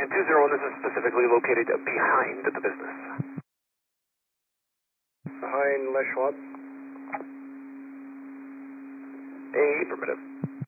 And 201, this is specifically located behind the business. Behind Les Schwab. Affirmative.